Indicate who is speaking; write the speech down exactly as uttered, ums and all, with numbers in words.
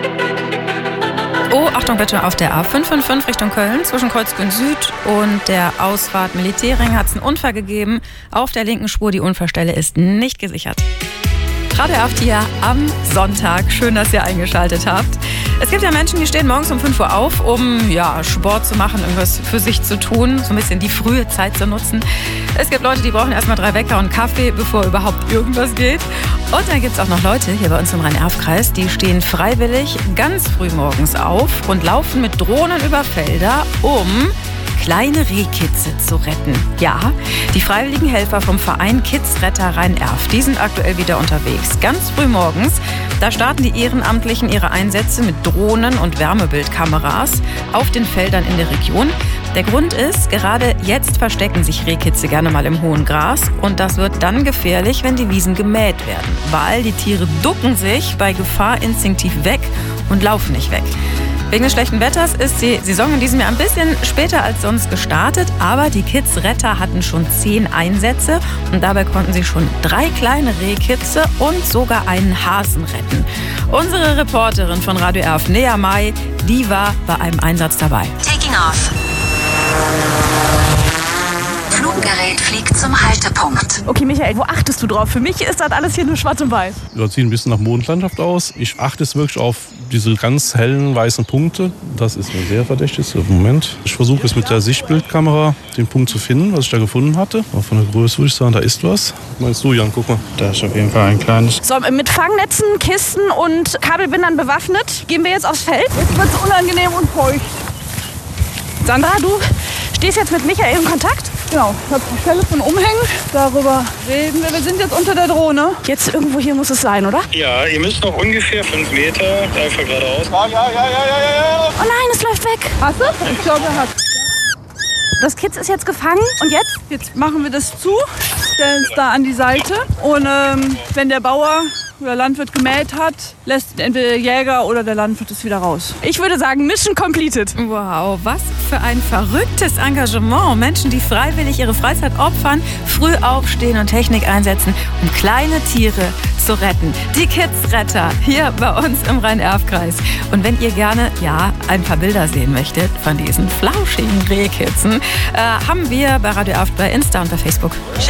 Speaker 1: Oh, Achtung bitte, auf der A fünf fünf fünf Richtung Köln zwischen Kreuzgrün Süd und der Ausfahrt Militärring hat es einen Unfall gegeben. Auf der linken Spur, die Unfallstelle ist nicht gesichert. Radio Aft hier am Sonntag. Schön, dass ihr eingeschaltet habt. Es gibt ja Menschen, die stehen morgens um fünf Uhr auf, um ja, Sport zu machen, irgendwas für sich zu tun, so ein bisschen die frühe Zeit zu nutzen. Es gibt Leute, die brauchen erstmal drei Wecker und Kaffee, bevor überhaupt irgendwas geht. Und dann gibt es auch noch Leute hier bei uns im Rhein-Erf-Kreis, die stehen freiwillig ganz früh morgens auf und laufen mit Drohnen über Felder, um kleine Rehkitze zu retten. Ja, die freiwilligen Helfer vom Verein Kidsretter Rhein-Erf, die sind aktuell wieder unterwegs. Ganz früh morgens, da starten die Ehrenamtlichen ihre Einsätze mit Drohnen und Wärmebildkameras auf den Feldern in der Region. Der Grund ist, gerade jetzt verstecken sich Rehkitze gerne mal im hohen Gras und das wird dann gefährlich, wenn die Wiesen gemäht werden, weil die Tiere ducken sich bei Gefahr instinktiv weg und laufen nicht weg. Wegen des schlechten Wetters ist die Saison in diesem Jahr ein bisschen später als sonst gestartet, aber die Kidsretter hatten schon zehn Einsätze und dabei konnten sie schon drei kleine Rehkitze und sogar einen Hasen retten. Unsere Reporterin von Radio Erf, Nea Mai, die war bei einem Einsatz dabei.
Speaker 2: Taking off. Fluggerät fliegt zum Haltepunkt.
Speaker 3: Okay, Michael, wo achtest du drauf? Für mich ist das alles hier nur schwarz und weiß.
Speaker 4: Das sieht ein bisschen nach Mondlandschaft aus. Ich achte es wirklich auf diese ganz hellen weißen Punkte. Das ist mir sehr verdächtig im Moment. Ich versuche es mit der Sichtbildkamera, den Punkt zu finden, was ich da gefunden hatte. Aber von der Größe würde ich sagen, da ist was. Meinst du, Jan? Guck mal. Da ist auf jeden Fall ein kleines.
Speaker 3: So, mit Fangnetzen, Kisten und Kabelbindern bewaffnet gehen wir jetzt aufs Feld. Jetzt wird es unangenehm und feucht. Sandra, du stehst jetzt mit Michael in Kontakt?
Speaker 5: Genau, ich habe das Telefon umhängen, darüber reden wir. Wir sind jetzt unter der Drohne.
Speaker 3: Jetzt irgendwo hier muss es sein, oder?
Speaker 6: Ja, ihr müsst noch ungefähr fünf Meter einfach geradeaus.
Speaker 5: Ja, ja, ja, ja, ja, ja.
Speaker 3: Oh nein, es läuft weg.
Speaker 5: Hast du? Ich glaube, er hat.
Speaker 3: Das Kitz ist jetzt gefangen und jetzt?
Speaker 5: Jetzt machen wir das zu, stellen es da an die Seite. Und ähm, wenn der Bauer oder Landwirt gemäht hat, lässt entweder der Jäger oder der Landwirt es wieder raus.
Speaker 3: Ich würde sagen, Mission completed.
Speaker 1: Wow, was für ein verrücktes Engagement. Menschen, die freiwillig ihre Freizeit opfern, früh aufstehen und Technik einsetzen, um kleine Tiere zu retten. Die Kidsretter hier bei uns im Rhein-Erf-Kreis. Und wenn ihr gerne ja ein paar Bilder sehen möchtet von diesen flauschigen Rehkitzen, äh, haben wir bei Radio Erf bei Insta und bei Facebook.
Speaker 2: Just